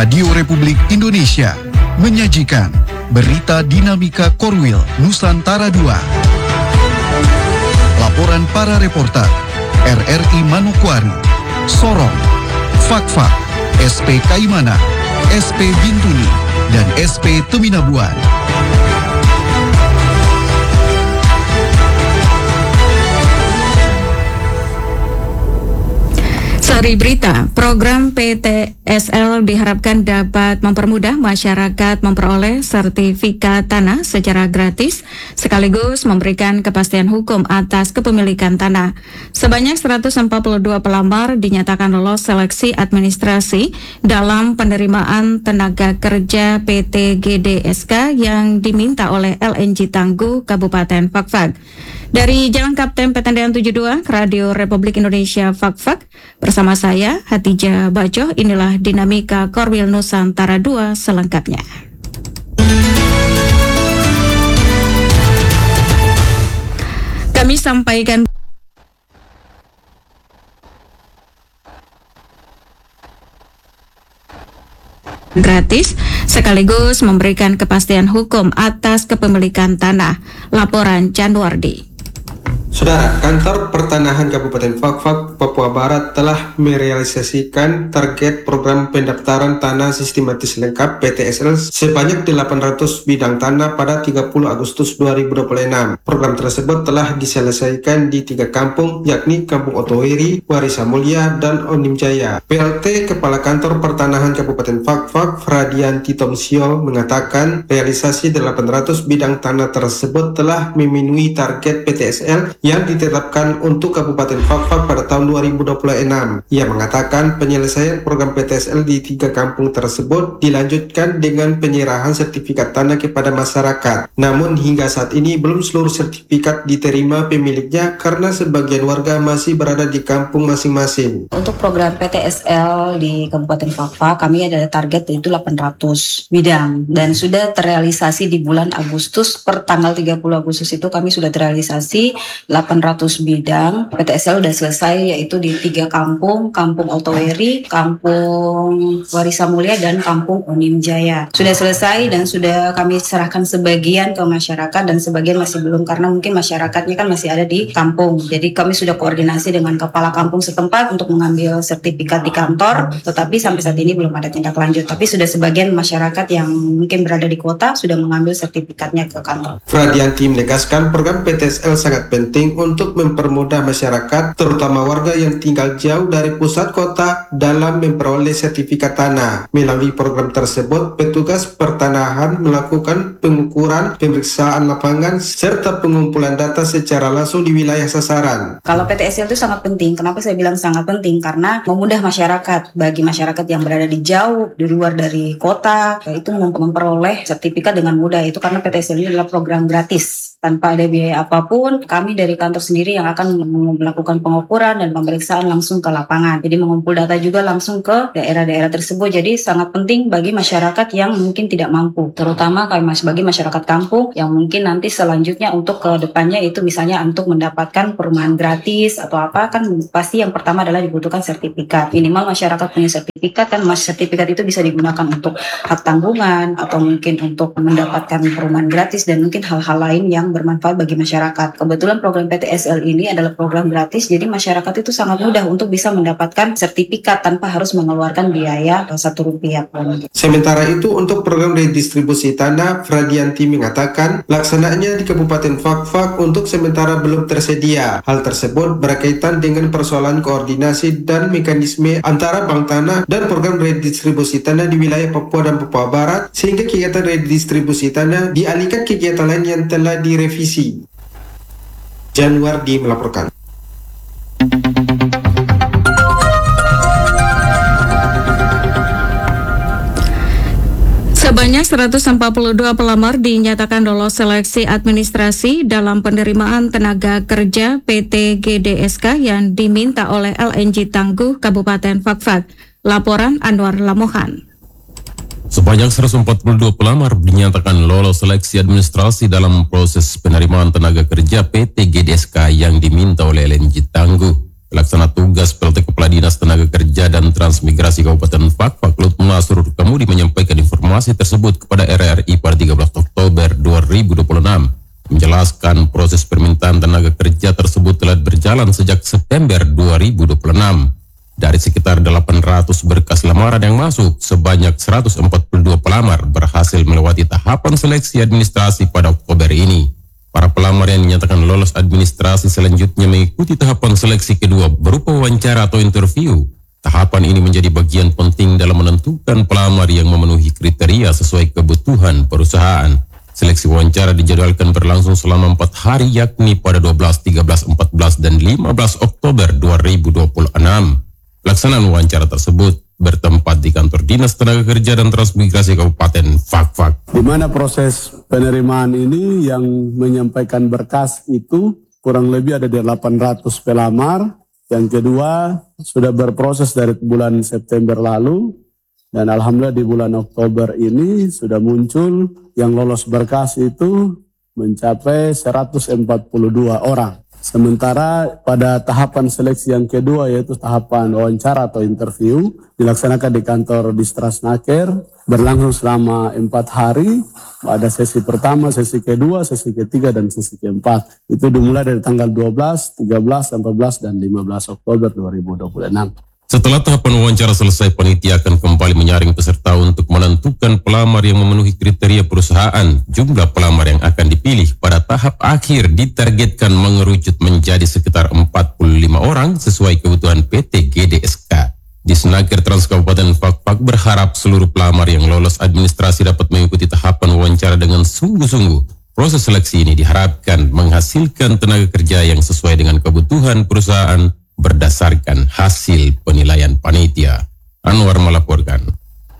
Radio Republik Indonesia menyajikan berita dinamika Korwil Nusantara II. Laporan para reporter RRI Manokwari, Sorong, Fakfak, SP Kaimana, SP Bintuni, dan SP Teminabuan. Sari berita, program PTSL diharapkan dapat mempermudah masyarakat memperoleh sertifikat tanah secara gratis, sekaligus memberikan kepastian hukum atas kepemilikan tanah. Sebanyak 142 pelamar dinyatakan lolos seleksi administrasi dalam penerimaan tenaga kerja PT GDSK yang diminta oleh LNG Tangguh Kabupaten Fakfak. Dari Jalan Kapten Petendean 72, Radio Republik Indonesia Fakfak, bersama saya Hatijah Bajo, inilah dinamika Korwil Nusantara II selengkapnya. Kami sampaikan gratis, sekaligus memberikan kepastian hukum atas kepemilikan tanah. Laporan Januardi. Saudara, Kantor Pertanahan Kabupaten Fakfak, Papua Barat telah merealisasikan target program pendaftaran tanah sistematis lengkap PTSL sebanyak 800 bidang tanah pada 30 Agustus 2026. Program tersebut telah diselesaikan di 3 kampung, yakni Kampung Otohiri, Warisa Mulia, dan Onim Jaya. PLT Kepala Kantor Pertanahan Kabupaten Fakfak, Fradianti Tomsio, mengatakan realisasi 800 bidang tanah tersebut telah memenuhi target PTSL yang ditetapkan untuk Kabupaten Fakfak pada tahun 2026. Ia mengatakan penyelesaian program PTSL di 3 kampung tersebut dilanjutkan dengan penyerahan sertifikat tanah kepada masyarakat. Namun hingga saat ini belum seluruh sertifikat diterima pemiliknya karena sebagian warga masih berada di kampung masing-masing. Untuk program PTSL di Kabupaten Fakfak, kami ada target yaitu 800 bidang dan sudah terrealisasi di bulan Agustus. Per tanggal 30 Agustus itu kami sudah terrealisasi 800 bidang. PTSL sudah selesai yaitu di 3 kampung, Kampung Otohiri, Kampung Warisa Mulia, dan Kampung Onim Jaya. Sudah selesai dan sudah kami serahkan sebagian ke masyarakat dan sebagian masih belum karena mungkin masyarakatnya kan masih ada di kampung. Jadi kami sudah koordinasi dengan kepala kampung setempat untuk mengambil sertifikat di kantor, tetapi sampai saat ini belum ada tindak lanjut. Tapi sudah sebagian masyarakat yang mungkin berada di kota sudah mengambil sertifikatnya ke kantor. Fradianti menegaskan program PTSL sangat penting untuk mempermudah masyarakat, terutama warga yang tinggal jauh dari pusat kota dalam memperoleh sertifikat tanah. Melalui program tersebut, petugas pertanahan melakukan pengukuran, pemeriksaan lapangan, serta pengumpulan data secara langsung di wilayah sasaran. Kalau PTSL itu sangat penting. Kenapa saya bilang sangat penting? Karena memudah masyarakat. Bagi masyarakat yang berada di jauh, di luar dari kota, itu memperoleh sertifikat dengan mudah. Itu karena PTSL ini adalah program gratis. Tanpa ada biaya apapun, kami dari kantor sendiri yang akan melakukan pengukuran dan pemeriksaan langsung ke lapangan. Jadi mengumpul data juga langsung ke daerah-daerah tersebut. Jadi sangat penting bagi masyarakat yang mungkin tidak mampu, terutama bagi masyarakat kampung yang mungkin nanti selanjutnya untuk ke depannya itu misalnya untuk mendapatkan perumahan gratis atau apa, kan pasti yang pertama adalah dibutuhkan sertifikat. Minimal masyarakat punya sertifikat, kan sertifikat itu bisa digunakan untuk hak tanggungan atau mungkin untuk mendapatkan perumahan gratis dan mungkin hal-hal lain yang bermanfaat bagi masyarakat. Kebetulan program PTSL ini adalah program gratis, jadi masyarakat itu sangat mudah untuk bisa mendapatkan sertifikat tanpa harus mengeluarkan biaya Rp1 pun. Sementara itu untuk program redistribusi tanah, Fradianti mengatakan laksanaannya di Kabupaten Fakfak untuk sementara belum tersedia. Hal tersebut berkaitan dengan persoalan koordinasi dan mekanisme antara Bank Tanah dan program redistribusi tanah di wilayah Papua dan Papua Barat, sehingga kegiatan redistribusi tanah dialihkan kegiatan lain yang telah direvisi. Januardi melaporkan. Sebanyak 142 pelamar dinyatakan lolos seleksi administrasi dalam penerimaan tenaga kerja PT GDSK yang diminta oleh LNG Tangguh Kabupaten Fakfak. Laporan Anwar Lamohan. Sebanyak 142 pelamar dinyatakan lolos seleksi administrasi dalam proses penerimaan tenaga kerja PT GDSK yang diminta oleh LNG Tangguh. Pelaksana tugas PLT Kepala Dinas Tenaga Kerja dan Transmigrasi Kabupaten Fakfak, Lut Munasur Kemudian administrasi tersebut kepada RRI pada 13 Oktober 2026, menjelaskan proses permintaan tenaga kerja tersebut telah berjalan sejak September 2026. Dari sekitar 800 berkas lamaran yang masuk, sebanyak 142 pelamar berhasil melewati tahapan seleksi administrasi pada Oktober ini. Para pelamar yang dinyatakan lolos administrasi selanjutnya mengikuti tahapan seleksi kedua berupa wawancara atau interview. Tahapan ini menjadi bagian penting dalam menentukan pelamar yang memenuhi kriteria sesuai kebutuhan perusahaan. Seleksi wawancara dijadwalkan berlangsung selama 4 hari, yakni pada 12, 13, 14, dan 15 Oktober 2026. Pelaksanaan wawancara tersebut bertempat di kantor Dinas Tenaga Kerja dan Transmigrasi Kabupaten Fakfak. Di mana proses penerimaan ini yang menyampaikan berkas itu kurang lebih ada 800 pelamar. Yang kedua sudah berproses dari bulan September lalu, dan alhamdulillah di bulan Oktober ini sudah muncul yang lolos berkas itu mencapai 142 orang. Sementara pada tahapan seleksi yang kedua, yaitu tahapan wawancara atau interview, dilaksanakan di kantor Distrasnaker, berlangsung selama 4 hari. Ada sesi pertama, sesi kedua, sesi ketiga, dan sesi keempat. Itu dimulai dari tanggal 12, 13, 14, dan 15 Oktober 2026. Setelah tahapan wawancara selesai, panitia akan kembali menyaring peserta untuk menentukan pelamar yang memenuhi kriteria perusahaan. Jumlah pelamar yang akan dipilih pada tahap akhir ditargetkan mengerucut menjadi sekitar 45 orang sesuai kebutuhan PT GDSK. Disnaker Trans Kabupaten Fakfak berharap seluruh pelamar yang lolos administrasi dapat mengikuti tahapan wawancara dengan sungguh-sungguh. Proses seleksi ini diharapkan menghasilkan tenaga kerja yang sesuai dengan kebutuhan perusahaan berdasarkan hasil penilaian panitia. Anwar melaporkan.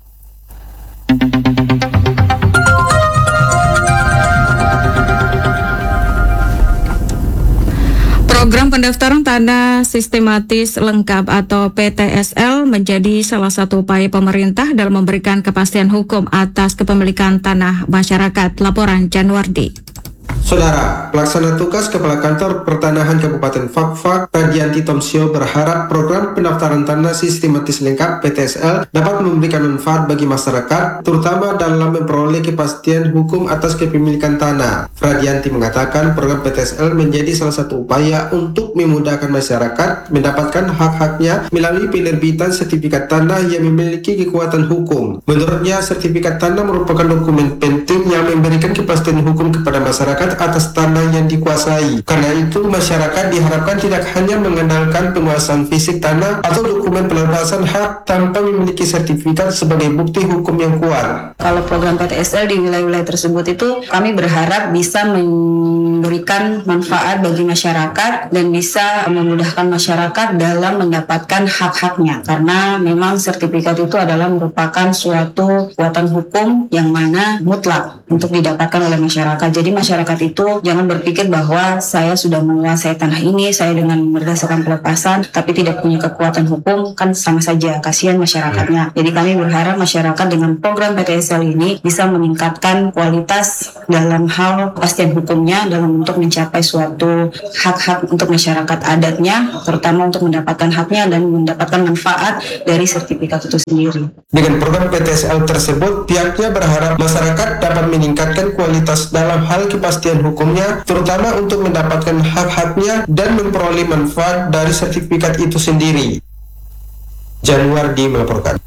Program pendaftaran tanah sistematis lengkap atau PTSL menjadi salah satu upaya pemerintah dalam memberikan kepastian hukum atas kepemilikan tanah masyarakat. Laporan Januardi. Saudara, pelaksana tugas Kepala Kantor Pertanahan Kabupaten Fakfak, Radianti Tomsio, berharap program pendaftaran tanah sistematis lengkap PTSL dapat memberikan manfaat bagi masyarakat, terutama dalam memperoleh kepastian hukum atas kepemilikan tanah. Radianti mengatakan program PTSL menjadi salah satu upaya untuk memudahkan masyarakat mendapatkan hak-haknya melalui penerbitan sertifikat tanah yang memiliki kekuatan hukum. Menurutnya, sertifikat tanah merupakan dokumen penting yang memberikan kepastian hukum kepada masyarakat atas tanah yang dikuasai. Karena itu, masyarakat diharapkan tidak hanya mengenalkan penguasaan fisik tanah atau dokumen pelepasan hak tanpa memiliki sertifikat sebagai bukti hukum yang kuat. Kalau program PTSL di wilayah-wilayah tersebut itu kami berharap bisa memberikan manfaat bagi masyarakat dan bisa memudahkan masyarakat dalam mendapatkan hak-haknya. Karena memang sertifikat itu adalah merupakan suatu kekuatan hukum yang mana mutlak untuk didapatkan oleh masyarakat. Jadi masyarakat itu jangan berpikir bahwa saya sudah menguasai tanah ini, saya dengan berdasarkan pelepasan, tapi tidak punya kekuatan hukum, kan sama saja, kasihan masyarakatnya. Jadi kami berharap masyarakat dengan program PTSL ini bisa meningkatkan kualitas dalam hal kepastian hukumnya dalam untuk mencapai suatu hak-hak untuk masyarakat adatnya, terutama untuk mendapatkan haknya dan mendapatkan manfaat dari sertifikat itu sendiri. Dengan program PTSL tersebut, pihaknya berharap masyarakat dapat meningkatkan kualitas dalam hal kepastian hukumnya, terutama untuk mendapatkan hak-haknya dan memperoleh manfaat dari sertifikat itu sendiri. Januardi melaporkan.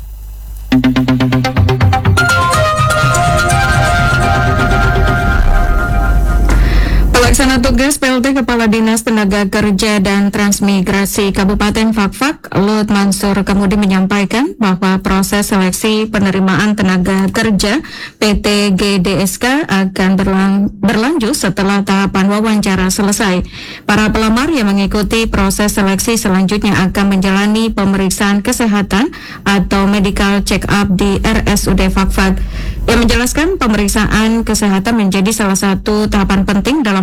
Pelaksana tugas PLT Kepala Dinas Tenaga Kerja dan Transmigrasi Kabupaten Fakfak, Lut Mansur, kemudian menyampaikan bahwa proses seleksi penerimaan tenaga kerja PT GDSK akan berlanjut setelah tahapan wawancara selesai. Para pelamar yang mengikuti proses seleksi selanjutnya akan menjalani pemeriksaan kesehatan atau medical check-up di RSUD Fakfak. Yang menjelaskan pemeriksaan kesehatan menjadi salah satu tahapan penting dalam proses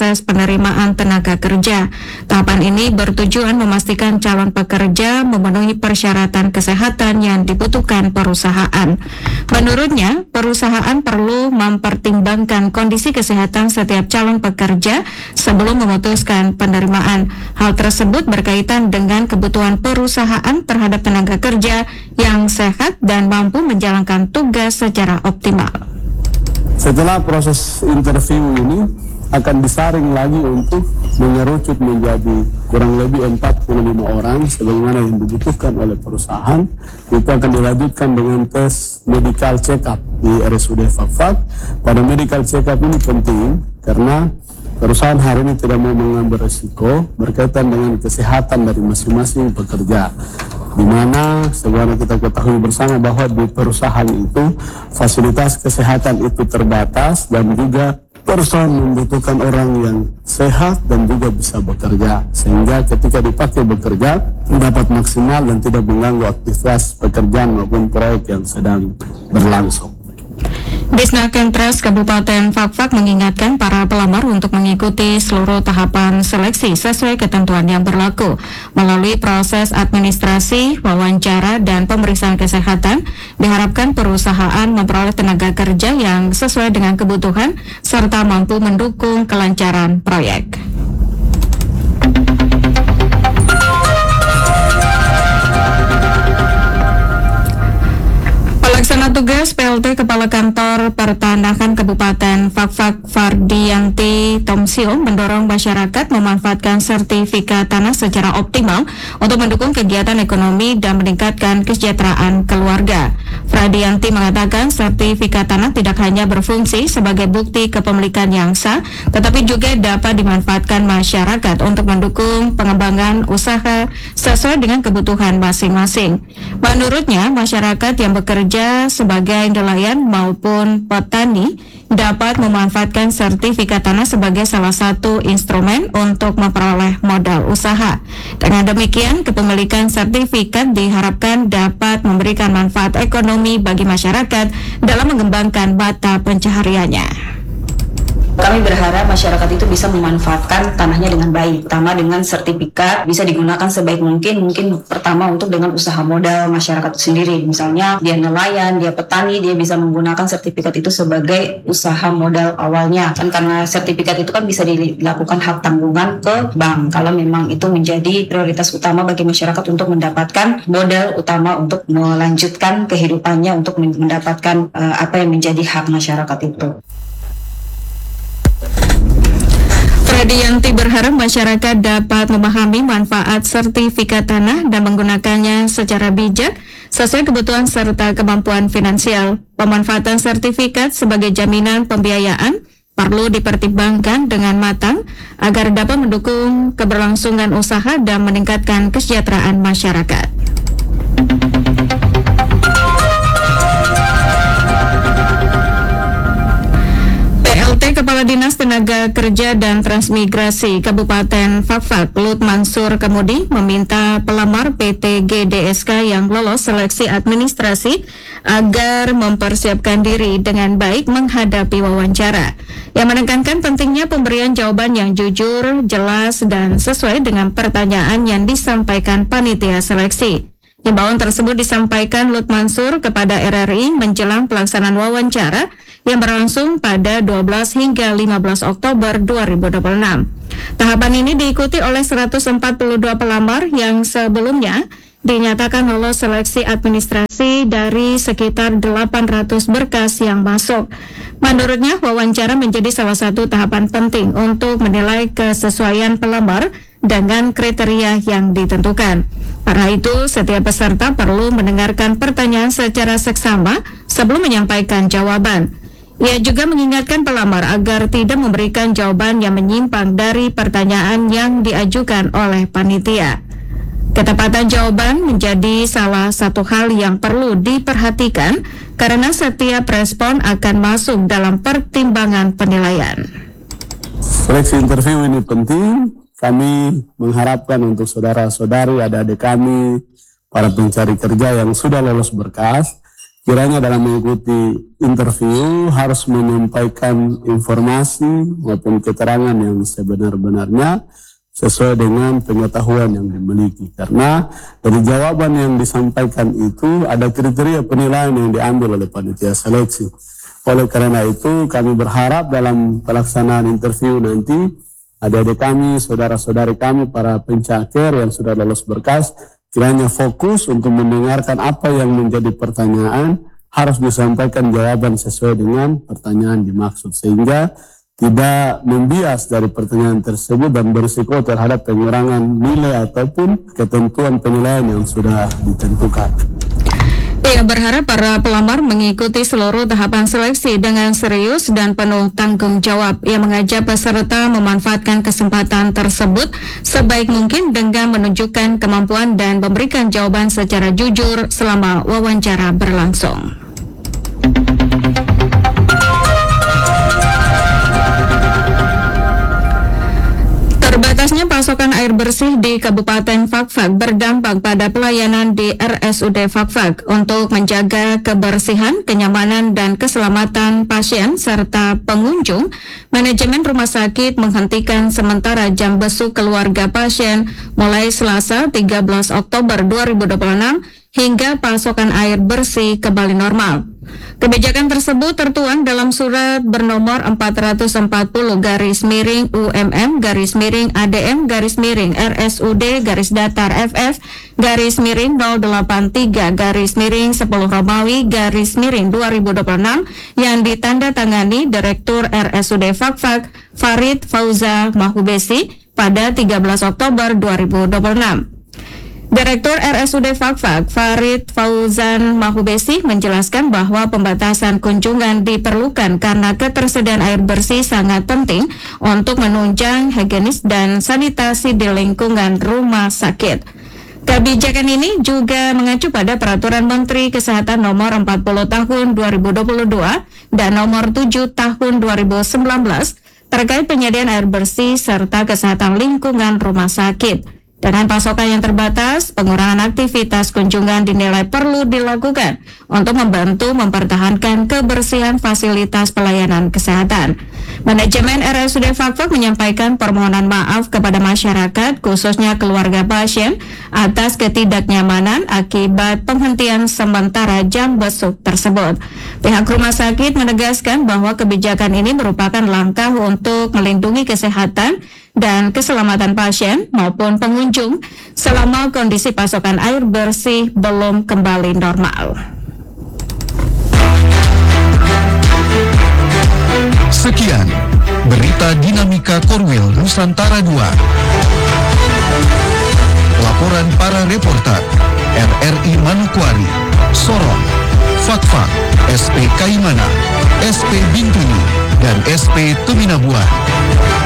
proses penerimaan tenaga kerja. Tahapan ini bertujuan memastikan calon pekerja memenuhi persyaratan kesehatan yang dibutuhkan perusahaan. Menurutnya, perusahaan perlu mempertimbangkan kondisi kesehatan setiap calon pekerja sebelum memutuskan penerimaan. Hal tersebut berkaitan dengan kebutuhan perusahaan terhadap tenaga kerja yang sehat dan mampu menjalankan tugas secara optimal. Setelah proses interview ini akan disaring lagi untuk mengerucut menjadi kurang lebih 45 orang sebagaimana yang dibutuhkan oleh perusahaan. Itu akan dilanjutkan dengan tes medical check up di RSUD Fakfak. Pada medical check up ini penting karena perusahaan hari ini tidak mau mengambil risiko berkaitan dengan kesehatan dari masing-masing pekerja, di mana sebagaimana kita ketahui bersama bahwa di perusahaan itu fasilitas kesehatan itu terbatas dan juga perusahaan membutuhkan orang yang sehat dan juga bisa bekerja, sehingga ketika dipakai bekerja dapat maksimal dan tidak mengganggu aktivitas pekerjaan maupun proyek yang sedang berlangsung. Disnakerkentras Kabupaten Fakfak mengingatkan para pelamar untuk mengikuti seluruh tahapan seleksi sesuai ketentuan yang berlaku. Melalui proses administrasi, wawancara, dan pemeriksaan kesehatan, diharapkan perusahaan memperoleh tenaga kerja yang sesuai dengan kebutuhan serta mampu mendukung kelancaran proyek. Pelaksana tugas PLT Kepala Kantor Pertanahan Kabupaten Fakfak Fardianti Tomsio mendorong masyarakat memanfaatkan sertifikat tanah secara optimal untuk mendukung kegiatan ekonomi dan meningkatkan kesejahteraan keluarga. Fardianti mengatakan sertifikat tanah tidak hanya berfungsi sebagai bukti kepemilikan yang sah, tetapi juga dapat dimanfaatkan masyarakat untuk mendukung pengembangan usaha sesuai dengan kebutuhan masing-masing. Menurutnya, masyarakat yang bekerja sebagai nelayan maupun petani dapat memanfaatkan sertifikat tanah sebagai salah satu instrumen untuk memperoleh modal usaha. Dengan demikian, kepemilikan sertifikat diharapkan dapat memberikan manfaat ekonomi bagi masyarakat dalam mengembangkan mata pencahariannya. Kami berharap masyarakat itu bisa memanfaatkan tanahnya dengan baik, pertama dengan sertifikat bisa digunakan sebaik mungkin pertama untuk dengan usaha modal masyarakat itu sendiri. Misalnya dia nelayan, dia petani, dia bisa menggunakan sertifikat itu sebagai usaha modal awalnya. Kan karena sertifikat itu kan bisa dilakukan hak tanggungan ke bank kalau memang itu menjadi prioritas utama bagi masyarakat untuk mendapatkan modal utama untuk melanjutkan kehidupannya, untuk mendapatkan apa yang menjadi hak masyarakat itu. Fardianti berharap masyarakat dapat memahami manfaat sertifikat tanah dan menggunakannya secara bijak sesuai kebutuhan serta kemampuan finansial. Pemanfaatan sertifikat sebagai jaminan pembiayaan perlu dipertimbangkan dengan matang agar dapat mendukung keberlangsungan usaha dan meningkatkan kesejahteraan masyarakat. Kepala Dinas Tenaga Kerja dan Transmigrasi Kabupaten Fakfak, Lut Mansur Kemudi, meminta pelamar PT GDSK yang lolos seleksi administrasi agar mempersiapkan diri dengan baik menghadapi wawancara. Yang menekankan pentingnya pemberian jawaban yang jujur, jelas, dan sesuai dengan pertanyaan yang disampaikan panitia seleksi. Himbauan tersebut disampaikan Lut Mansur kepada RRI menjelang pelaksanaan wawancara yang berlangsung pada 12 hingga 15 Oktober 2026. Tahapan ini diikuti oleh 142 pelamar yang sebelumnya dinyatakan lolos seleksi administrasi dari sekitar 800 berkas yang masuk. Menurutnya, wawancara menjadi salah satu tahapan penting untuk menilai kesesuaian pelamar dengan kriteria yang ditentukan. Karena itu, setiap peserta perlu mendengarkan pertanyaan secara seksama sebelum menyampaikan jawaban. Ia juga mengingatkan pelamar agar tidak memberikan jawaban yang menyimpang dari pertanyaan yang diajukan oleh panitia. Ketepatan jawaban menjadi salah satu hal yang perlu diperhatikan karena setiap respon akan masuk dalam pertimbangan penilaian. Seleksi interview ini penting. Kami mengharapkan untuk saudara-saudari, adik-adik kami, para pencari kerja yang sudah lolos berkas, kiranya dalam mengikuti interview harus menyampaikan informasi maupun keterangan yang sebenar-benarnya sesuai dengan pengetahuan yang dimiliki. Karena dari jawaban yang disampaikan itu ada kriteria penilaian yang diambil oleh panitia seleksi. Oleh karena itu kami berharap dalam pelaksanaan interview nanti adik-adik kami, saudara-saudari kami, para pencaker yang sudah lolos berkas, kiranya fokus untuk mendengarkan apa yang menjadi pertanyaan, harus disampaikan jawaban sesuai dengan pertanyaan dimaksud, sehingga tidak membias dari pertanyaan tersebut dan berisiko terhadap pengurangan nilai ataupun ketentuan penilaian yang sudah ditentukan. Ia berharap para pelamar mengikuti seluruh tahapan seleksi dengan serius dan penuh tanggung jawab. Ia mengajak peserta memanfaatkan kesempatan tersebut sebaik mungkin dengan menunjukkan kemampuan dan memberikan jawaban secara jujur selama wawancara berlangsung. Terbatasnya pasokan air bersih di Kabupaten Fakfak berdampak pada pelayanan di RSUD Fakfak. Untuk menjaga kebersihan, kenyamanan, dan keselamatan pasien serta pengunjung, manajemen rumah sakit menghentikan sementara jam besuk keluarga pasien mulai Selasa 13 Oktober 2026 hingga pasokan air bersih kembali normal. Kebijakan tersebut tertuang dalam surat bernomor 444-ADM-RSUD-MIRING-RSUD-ADM-10 yang ditandatangani Direktur RSUD Fakfak Farid Fauza Mahubesi pada 13 Oktober 2026. Direktur RSUD Fakfak Farid Fauzan Mahubesi menjelaskan bahwa pembatasan kunjungan diperlukan karena ketersediaan air bersih sangat penting untuk menunjang higienis dan sanitasi di lingkungan rumah sakit. Kebijakan ini juga mengacu pada Peraturan Menteri Kesehatan Nomor 40 Tahun 2022 dan Nomor 7 Tahun 2019 terkait penyediaan air bersih serta kesehatan lingkungan rumah sakit. Dengan pasokan yang terbatas, pengurangan aktivitas kunjungan dinilai perlu dilakukan untuk membantu mempertahankan kebersihan fasilitas pelayanan kesehatan. Manajemen RSUD Fakfak menyampaikan permohonan maaf kepada masyarakat, khususnya keluarga pasien, atas ketidaknyamanan akibat penghentian sementara jam besuk tersebut. Pihak rumah sakit menegaskan bahwa kebijakan ini merupakan langkah untuk melindungi kesehatan dan keselamatan pasien maupun pengunjung selama kondisi pasokan air bersih belum kembali normal. Sekian berita Dinamika Korwil Nusantara 2. Laporan para reporter RRI Manokwari, Sorong, Fakfak, SP Kaimana, SP Bintuni, dan SP Tuminabuan.